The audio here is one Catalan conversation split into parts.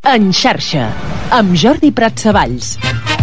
En xarxa, amb Jordi Pratsavalls.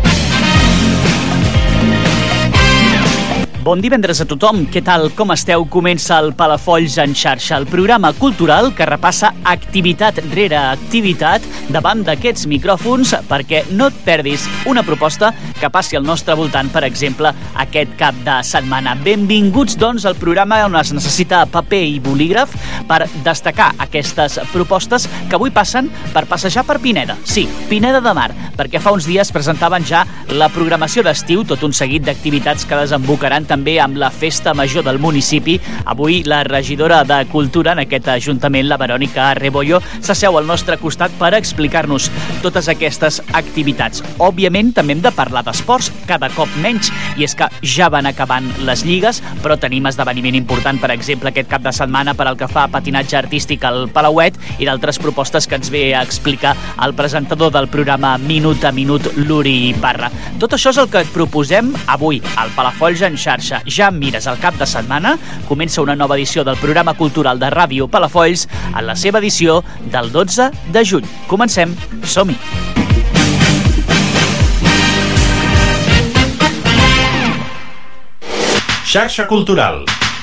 Bon divendres a tothom, què tal, com esteu? Comença el Palafolls en xarxa, el programa cultural que repassa activitat rere activitat davant d'aquests micròfons perquè no et perdis una proposta que passi al nostre voltant, per exemple, aquest cap de setmana. Benvinguts, doncs, al programa on es necessita paper i bolígraf per destacar aquestes propostes que avui passen per passejar per Pineda. Sí, Pineda de Mar, perquè fa uns dies presentaven ja la programació d'estiu, tot un seguit d'activitats que desembocaran també amb la festa major del municipi. Avui la regidora de Cultura en aquest ajuntament, la Verònica Rebollo, s'asseu al nostre costat per explicar-nos totes aquestes activitats. Òbviament també hem de parlar d'esports, cada cop menys, i és que ja van acabant les lligues, però tenim esdeveniment important, per exemple, aquest cap de setmana per al que fa patinatge artístic al Palauet i d'altres propostes que ens ve a explicar el presentador del programa Minut a Minut, l'Uri Parra. Tot això és el que et proposem avui al Palafolls en xarxa. Ja mires el cap de setmana, comença una nova edició del programa cultural de Ràdio Palafolls en la seva edició del 12 de juny. Comencem, som-hi! Xarxa Cultural.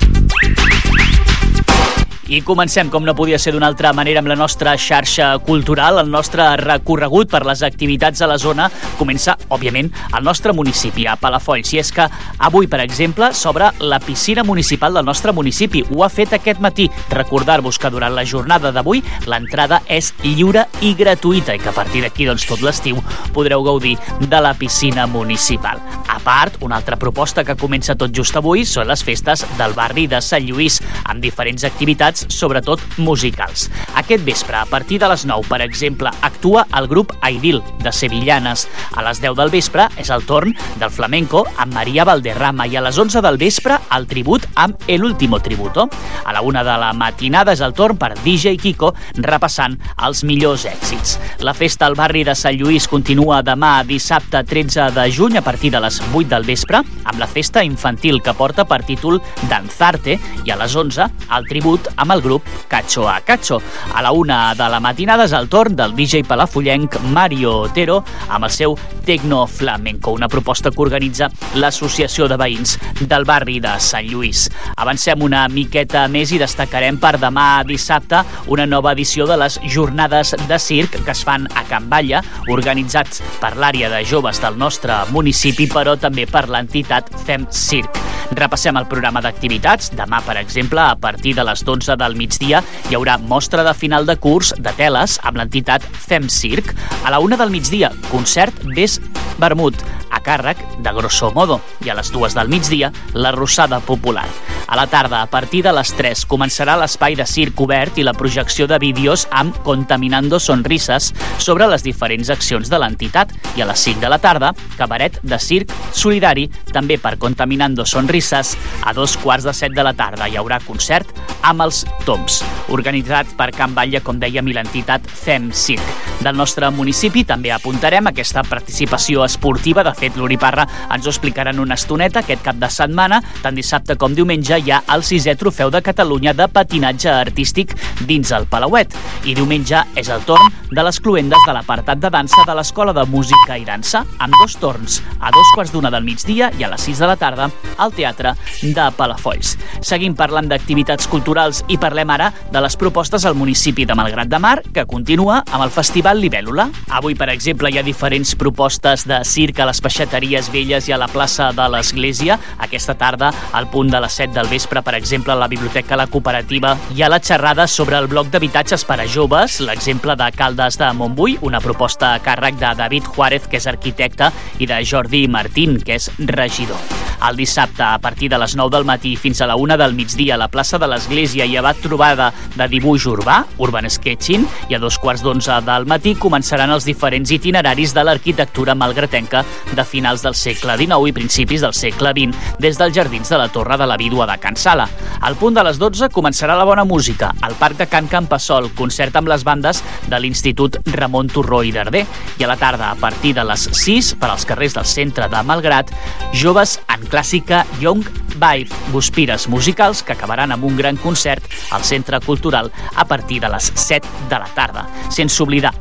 I comencem, com no podia ser d'una altra manera, amb la nostra xarxa cultural. El nostre recorregut per les activitats a la zona comença, òbviament, al nostre municipi, a Palafolls. I és que avui, per exemple, s'obre la piscina municipal del nostre municipi. Ho ha fet aquest matí. Recordar-vos que durant la jornada d'avui l'entrada és lliure i gratuïta i que a partir d'aquí, doncs, tot l'estiu podreu gaudir de la piscina municipal. A part, una altra proposta que comença tot just avui són les festes del barri de Sant Lluís, amb diferents activitats, sobretot musicals. Aquest vespre, a partir de les 9, per exemple, actua el grup Aidil, de Sevillanes. A les 10 del vespre és el torn del flamenco amb Maria Valderrama i a les 11 del vespre el tribut amb El Último Tributo. A la 1 de la matinada és el torn per DJ Kiko, repassant els millors èxits. La festa al barri de Sant Lluís continua demà, dissabte 13 de juny, a partir de les 8 del vespre, amb la festa infantil que porta per títol Danzarte, i a les 11 el tribut amb el grup Cacho a Cacho. A la 1 de la matinada és el torn del DJ palafullenc Mario Otero amb el seu Tecno Flamenco, una proposta que organitza l'Associació de Veïns del barri de Sant Lluís. Avancem una miqueta més i destacarem per demà dissabte una nova edició de les jornades de circ que es fan a Can Batlle, organitzats per l'àrea de joves del nostre municipi, però també per l'entitat Fem Circ. Repassem el programa d'activitats. Demà, per exemple, a partir de les 12 del migdia hi haurà mostra de final de curs de teles amb l'entitat Fem Circ. A la 1 del migdia, concert Ves Vermut, a càrrec de Grosso Modo. I a les 2 del migdia, la Rossada Popular. A la tarda, a partir de les 3, començarà l'espai de circ obert i la projecció de vídeos amb Contaminando Sonrises sobre les diferents accions de l'entitat. I a les 5 de la tarda, cabaret de circ solidari, també per Contaminando Sonrises. A 2:15 de la tarda hi haurà concert amb els Toms, organitzat per Can Batlle, com dèiem, i l'entitat Fem Circ. Del nostre municipi també apuntarem aquesta participació esportiva. De fet, l'Uri Parra ens ho explicarà en una estoneta. Aquest cap de setmana, tant dissabte com diumenge, hi ha el 6è Trofeu de Catalunya de patinatge artístic dins el Palauet. I diumenge és el torn de les cloendes de l'apartat de dansa de l'Escola de Música i Dansa, amb 2 torns, a 2:15 del migdia i a les 6 de la tarda, al Teatre de Palafolls. Seguim parlant d'activitats culturals i parlem ara de les propostes al municipi de Malgrat de Mar, que continua amb el Festival Libèl·lula. Avui, per exemple, hi ha diferents propostes de circ a les Peixateries Velles i a la plaça de l'Església. Aquesta tarda, al punt de les 7 del vespre, per exemple, a la Biblioteca La Cooperativa hi ha la xerrada sobre el bloc d'habitatges per a joves, l'exemple de Caldes de Montbui, una proposta a càrrec de David Juárez, que és arquitecte, i de Jordi Martín, que és regidor. El dissabte, a partir de les 9 del matí fins a la 1 del migdia, a la plaça de l'Església hi ha trobada de dibuix urbà, Urban Sketching, i a 2:15 del matí començaran els diferents itineraris de l'arquitectura malgratenca de finals del segle XIX i principis del segle XX, des dels jardins de la Torre de la Vídua de Can Sala. Al punt de les 12 començarà la bona música, al Parc de Can Campassol, concert amb les bandes de l'Institut Ramon Turró i Darder, i a la tarda, a partir de les 6, per als carrers del centre de Malgrat, joves en clàssica Young Vibe, guspires musicals que acabaran amb un gran concert al Centre Cultural a partir de les 7 de la tarda. Sense oblidar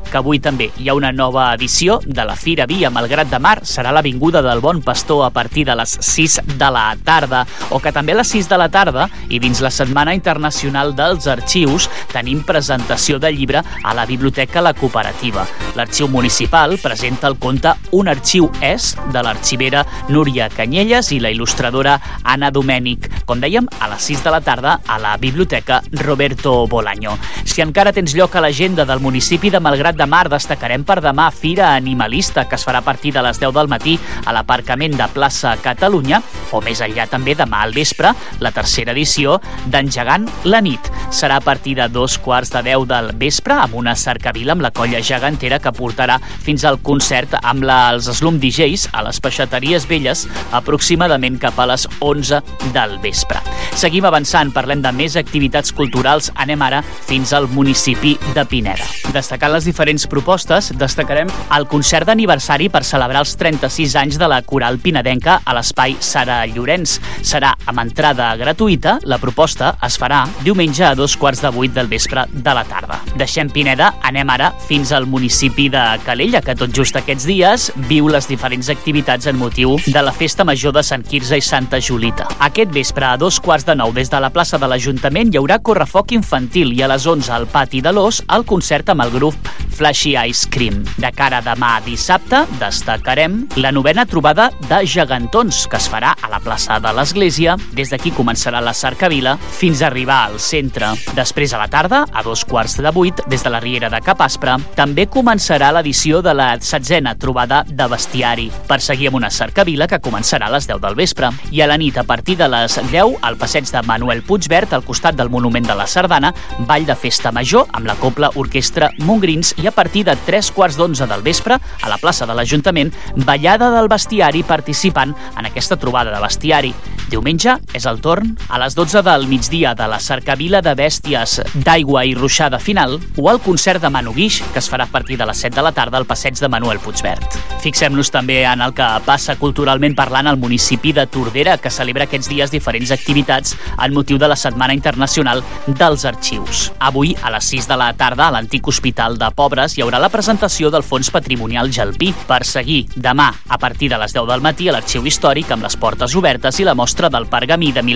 que avui també hi ha una nova edició de la Fira Via Malgrat de Mar. Serà l'Avinguda del Bon Pastor a partir de les 6 de la tarda, o que també a les 6 de la tarda i dins la Setmana Internacional dels Arxius tenim presentació de llibre a la Biblioteca La Cooperativa. L'Arxiu Municipal presenta el conte Un arxiu és, de l'arxivera Núria Canyelles i la il·lustradora Anna Domènech. Com dèiem, a les 6 de la tarda a la Biblioteca Roberto Bolaño. Si encara tens lloc a l'agenda del municipi de Malgrat de Mar, destacarem per demà Fira Animalista, que es farà a partir de les 10 del matí a l'aparcament de Plaça Catalunya, o més enllà també demà al vespre, la tercera edició d'Engegant la nit. Serà a partir de 2:15 del vespre amb una cercavila amb la colla gegantera que portarà fins al concert amb els Slum DJs a les Peixateries Velles aproximadament cap a les 11 del vespre. Seguim avançant, parlem de més activitats culturals, anem ara fins al municipi de Pineda. Destacant les diferents propostes, destacarem el concert d'aniversari per celebrar els 36 anys de la Coral Pinedenca a l'espai Sara Llorenç. Serà amb entrada gratuïta. La proposta es farà diumenge a 2:15 del vespre de la tarda. Deixem Pineda, anem ara fins al municipi de Calella, que tot just aquests dies viu les diferents activitats en motiu de la Festa Major de Sant Quirze i Santa Julita. Aquest vespre a 8:45 des de la plaça de l'Ajuntament hi haurà correfoc infantil i a les 11 al pati de l'Os el concert amb el grup Flashy Ice Cream. De cara a demà dissabte destacarem la 9ª trobada de gegantons que es farà a la plaça de l'Església. Des d'aquí començarà la cercavila fins a arribar al centre. Després a la tarda, a 7:15, des de la Riera de Cap Aspre, també començarà l'edició de la 16ª trobada de bestiari, per seguir amb una cercavila que començarà a les 10 del vespre. I a la nit, a partir de les 10, al passeig de Manuel Puigverd, al costat del Monument de la Sardana, ball de festa major amb la Cobla Orquestra Montgrins, i a partir de 3:15 del vespre, a la plaça de l'Ajuntament, ballada del bestiari participant en aquesta trobada de bestiari. Diumenge és el torn a les 12 del migdia de la cercavila de bèsties d'aigua i ruixada final, o el concert de Manu Guix, que es farà a partir de les 7 de la tarda al passeig de Manuel Puigverd. Fixem-nos també en el que passa culturalment parlant al municipi de Tordera, que celebra aquests dies diferents activitats en motiu de la Setmana Internacional dels Arxius. Avui, a les 6 de la tarda, a l'antic Hospital de Pobres, hi haurà la presentació del Fons Patrimonial Jalpí, per seguir demà, a partir de les 10 del matí, a l'Arxiu Històric amb les portes obertes i la mostra del pergamí de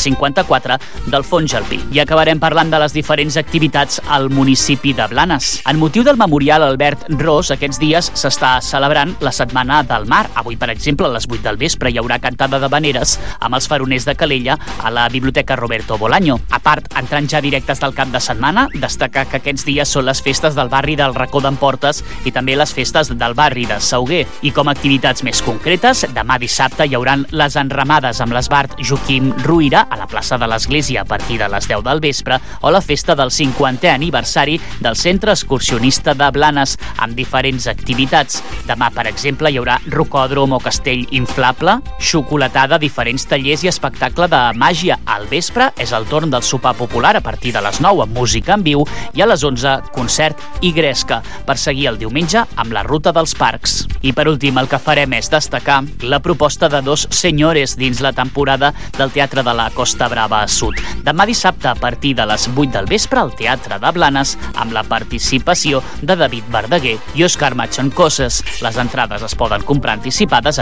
1554 del Fons Jalpí. I acabarem parlant de les diferents activitats al municipi de Blanes. En motiu del Memorial Albert Ros, aquests dies s'està celebrant la Setmana del Mar. Avui, per exemple, a les 8 del vespre hi haurà cantada d'havaneres amb els faroners de Calella a la Biblioteca Roberto Bolaño. A part, entrant ja directes del cap de setmana, destacar que aquests dies són les festes del barri del Racó d'Emportes i també les festes del barri de Sauguer. I com a activitats més concretes, demà dissabte hi hauran les enramades amb l'esbart Joaquim Ruïra a la plaça de l'Església a partir de les 10 del vespre, o la festa del 50è aniversari del Centre Excursionista de Blanes amb diferents activitats. Demà, per exemple, hi haurà rocòdrom o castell inflable, xocolatada, diferents tallers i espectacle de màgia. Al vespre és el torn del sopar popular a partir de les 9 amb música en viu i a les 11 concert i gresca, per seguir el diumenge amb la ruta dels parcs. I per últim, el que farem és destacar la proposta de Dos Senyores dins la temporada del Teatre de la Costa Brava Sud. Demà dissabte, a partir de les 8 del vespre, al Teatre de Blanes, amb la participació de David Verdaguer i Òscar Machoncoses. Les entrades es poden comprar anticipades a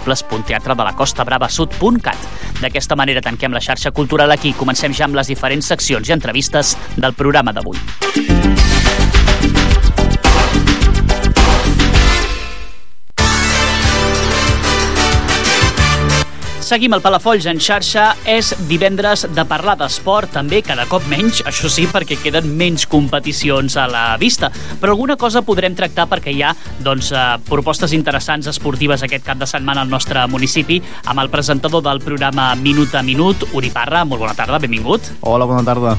www.teatredalacostabravasud.cat. D'aquesta manera tanquem la xarxa cultural aquí. Comencem ja amb les diferents seccions i entrevistes del programa d'avui. Seguim al Palafolls en xarxa. És divendres de parlar d'esport, també cada cop menys, això sí, perquè queden menys competicions a la vista. Però alguna cosa podrem tractar perquè hi ha propostes interessants esportives aquest cap de setmana al nostre municipi amb el presentador del programa Minut a Minut, Uri Parra. Molt bona tarda, benvingut. Hola, bona tarda.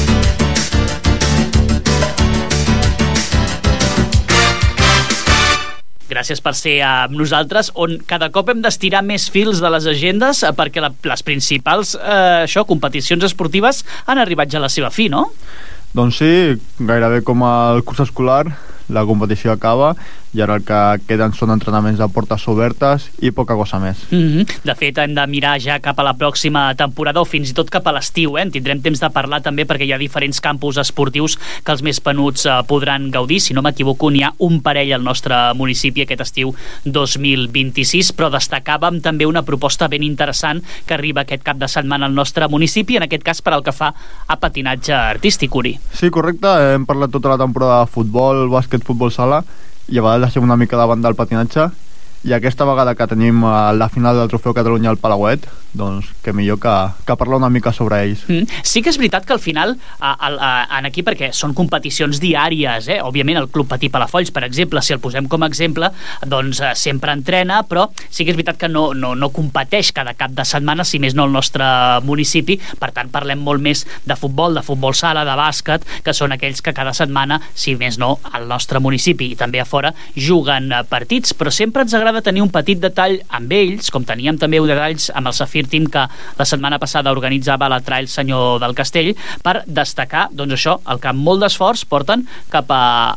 Gràcies per ser amb nosaltres, on cada cop hem d'estirar més fils de les agendes perquè les principals competicions esportives han arribat ja a la seva fi, no? Doncs sí, gairebé com el curs escolar, la competició acaba i ara el que queden són entrenaments de portes obertes i poca cosa més. De fet, hem de mirar ja cap a la pròxima temporada o fins i tot cap a l'estiu, En tindrem temps de parlar també perquè hi ha diferents campus esportius que els més penuts podran gaudir. Si no m'equivoco, n'hi ha un parell al nostre municipi aquest estiu 2026, però destacàvem també una proposta ben interessant que arriba aquest cap de setmana al nostre municipi, en aquest cas per al que fa a patinatge artístic, Uri. Sí, correcte, hem parlat tota la temporada de futbol, bàsquet, futbol sala i a vegades deixem una mica davant del patinatge, i aquesta vegada que tenim la final del Trofeu Catalunya al Palauet, doncs que millor que parlar una mica sobre ells. Sí que és veritat que al final en aquí, perquè són competicions diàries, òbviament el Club Patí Palafolls, per exemple, si el posem com a exemple, doncs sempre entrena, però sí que és veritat que no competeix cada cap de setmana, si més no el nostre municipi. Per tant, parlem molt més de futbol sala, de bàsquet, que són aquells que cada setmana, si més no, al nostre municipi i també a fora, juguen partits, però sempre ens agrada tenir un petit detall amb ells, com teníem també detalls amb el Safir Team, que la setmana passada organitzava la Trail Senyor del Castell, per destacar, doncs això, el que amb molt d'esforç porten cap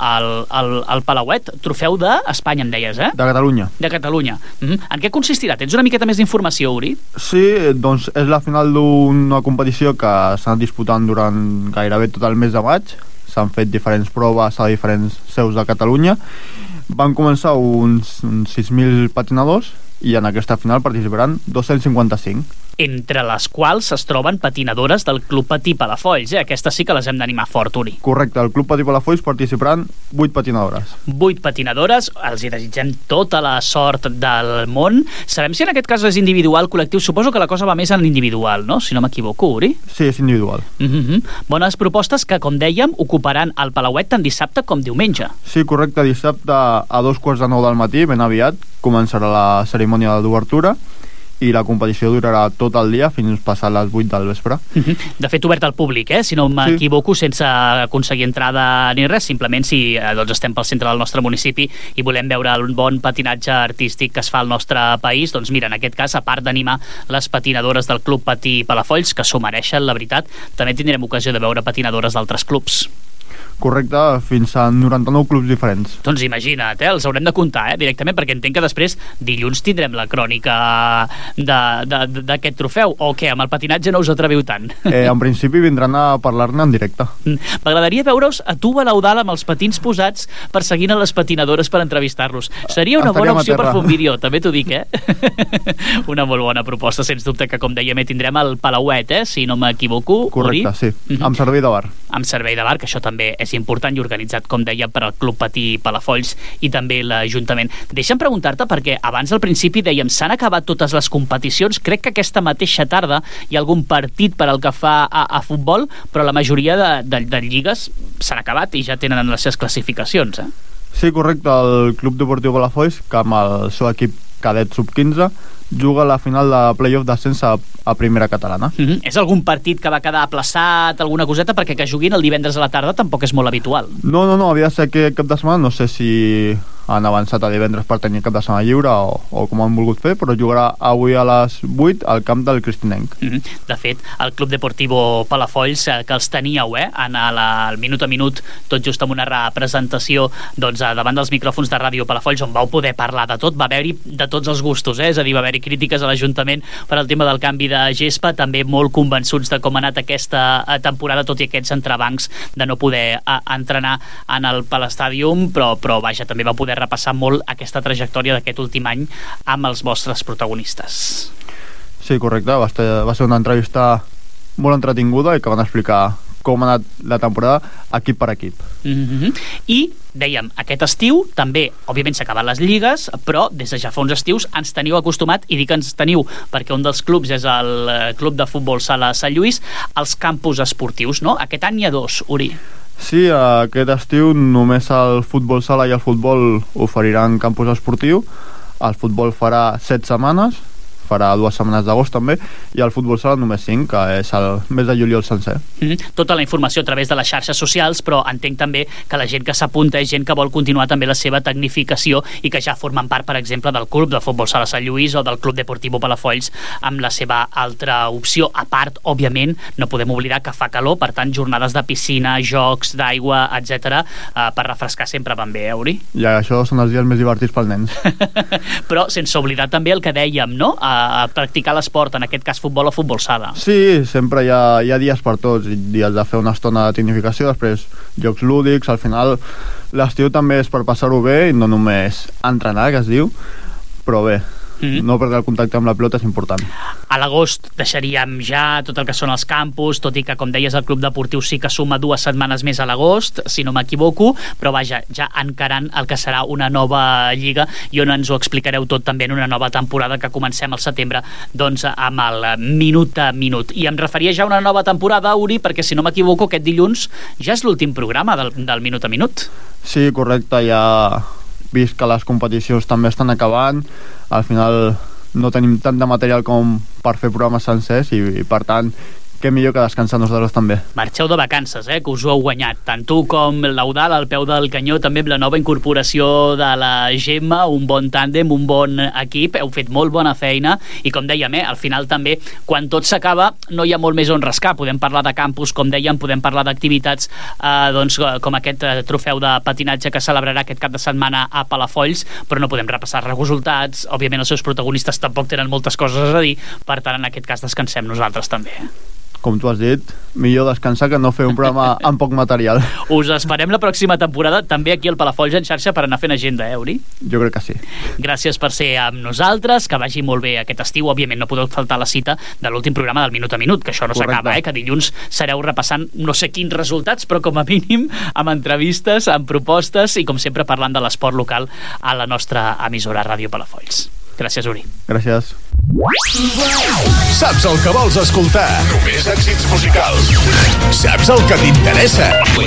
al Palauet, trofeu d'Espanya, em deies, De Catalunya. De Catalunya. En què consistirà? Tens una miqueta més d'informació, Uri? Sí, doncs és la final d'una competició que s'ha anat disputant durant gairebé tot el mes de maig. S'han fet diferents proves a diferents seus de Catalunya. Van començar uns 6.000 patinadors i en aquesta final participaran 255. Entre les quals es troben patinadores del Club Patí Palafolls. Aquestes sí que les hem d'animar fort, Uri. Correcte, al Club Patí Palafolls participaran 8 patinadores. 8 patinadores, els hi desitgem tota la sort del món. Sabem si en aquest cas és individual, col·lectiu? Suposo que la cosa va més en l'individual, no? Si no m'equivoco, Uri. Sí, és individual. Bones propostes que, com dèiem, ocuparan el Palauet tant dissabte com diumenge. Sí, correcte, dissabte a 2:15 del matí, ben aviat, començarà la cerimònia d'obertura i la competició durarà tot el dia fins passar les 8 del vespre. De fet, obert al públic, si no m'equivoco, sense aconseguir entrada ni res, simplement si doncs estem pel centre del nostre municipi i volem veure el bon patinatge artístic que es fa al nostre país, doncs mira, en aquest cas, a part d'animar les patinadores del Club Patí Palafolls, que s'ho mereixen, la veritat, també tindrem ocasió de veure patinadores d'altres clubs. Correcte, fins a 99 clubs diferents. Doncs imagina't, els haurem de comptar directament, perquè entenc que després dilluns tindrem la crònica d'aquest trofeu, o què, amb el patinatge no us atreviu tant? En principi vindran a parlar-ne en directe. M'agradaria veure-us a tu a l'Eudal amb els patins posats perseguint a les patinadores per entrevistar-los. Seria una bona opció per fer un vídeo, també t'ho dic, Una molt bona proposta, sens dubte, que com dèiem tindrem al Palauet, si no m'equivoco. Correcte, sí, amb servei de bar. Amb servei de bar, que això també és important i organitzat, com deia, per al Club Patí Palafolls i també l'Ajuntament. Deixa'm preguntar-te, perquè abans al principi dèiem s'han acabat totes les competicions, crec que aquesta mateixa tarda hi ha algun partit per al que fa a futbol, però la majoria de lligues s'han acabat i ja tenen les seves classificacions, Sí, correcte, el Club Deportiu Palafolls, que amb el seu equip cadet sub-15 juga a la final de playoff d'ascens a primera catalana. És algun partit que va quedar aplaçat, alguna coseta, perquè que juguin el divendres a la tarda tampoc és molt habitual. No, havia de ser aquest cap de setmana, no sé si han avançat a divendres per tenir cap de setmana lliure o com han volgut fer, però jugarà avui a les 8 al camp del Cristinenc. De fet, el Club Deportivo Palafolls, que els teníeu en el minut a minut, tot just amb una representació doncs, davant dels micròfons de Ràdio Palafolls, on vau poder parlar de tot, va haver-hi de tots els gustos, és a dir, va haver-hi crítiques a l'Ajuntament per al tema del canvi de gespa, també molt convençuts de com ha anat aquesta temporada, tot i aquests entrebancs de no poder entrenar en el Palestàdium, però vaja, també va poder repassar molt aquesta trajectòria d'aquest últim any amb els vostres protagonistes. Sí, correcte, va ser una entrevista molt entretinguda i que van explicar com ha anat la temporada equip per equip. I dèiem, aquest estiu també, òbviament s'acaben les lligues, però des de ja fa uns estius ens teniu acostumat, i dic ens teniu perquè un dels clubs és el Club de Futbol Sala Sant Lluís, als campus esportius, no? Aquest any hi ha 2, Uri. Sí, aquest estiu només el futbol sala i el futbol oferiran campus esportiu. El futbol farà 7 setmanes farà 2 setmanes d'agost també, i el futbol sala només 5, que és el mes de juliol sencer. Tota la informació a través de les xarxes socials, però entenc també que la gent que s'apunta és gent que vol continuar també la seva tecnificació i que ja formen part, per exemple, del club de futbol sala Sant Lluís o del club Deportivo Palafolls amb la seva altra opció. A part, òbviament, no podem oblidar que fa calor, per tant, jornades de piscina, jocs, d'aigua, etc. Per refrescar sempre van bé, Uri? I això són els dies més divertits pels nens. Però sense oblidar també el que dèiem, no? A practicar l'esport, en aquest cas futbol o futbol sala. Sí, sempre hi ha dies per tots, dies de fer una estona de tecnificació, després jocs lúdics. Al final l'estiu també és per passar-ho bé i no només entrenar, que es diu, però bé, no perdre el contacte amb la pilota és important. A l'agost deixaríem ja tot el que són els campus, tot i que, com deies, el club deportiu sí que suma 2 setmanes més a l'agost, si no m'equivoco, però vaja, ja encarant el que serà una nova lliga i on ens ho explicareu tot també en una nova temporada que comencem al setembre, doncs amb el minut a minut. I em referia ja a una nova temporada, Uri, perquè si no m'equivoco aquest dilluns ja és l'últim programa del minut a minut. Sí, correcte, ja vist que les competicions també estan acabant, al final no tenim tant de material com per fer programes sencers i per tant que millor que descansar nosaltres també. Marxeu de vacances, que us ho heu guanyat. Tant tu com l'Eudal al peu del canyó, també amb la nova incorporació de la Gemma, un bon tàndem, un bon equip, heu fet molt bona feina i com dèiem, al final també, quan tot s'acaba, no hi ha molt més on rascar. Podem parlar de campus, com dèiem, podem parlar d'activitats doncs, com aquest trofeu de patinatge que celebrarà aquest cap de setmana a Palafolls, però no podem repassar resultats. Òbviament els seus protagonistes tampoc tenen moltes coses a dir, per tant en aquest cas descansem nosaltres també. Com tu has dit, millor descansar que no fer un programa amb poc material. Us esperem la pròxima temporada també aquí al Palafolls en xarxa per anar fent agenda, Uri? Jo crec que sí. Gràcies per ser amb nosaltres, que vagi molt bé aquest estiu. Òbviament no podeu faltar la cita de l'últim programa del Minut a Minut, que això no s'acaba, que dilluns sereu repassant no sé quins resultats, però com a mínim amb entrevistes, amb propostes i com sempre parlant de l'esport local a la nostra emissora Ràdio Palafolls. Gràcies, Uri. Gràcies. Saps el que vols escoltar? Només èxits musicals. Saps el que t'interessa?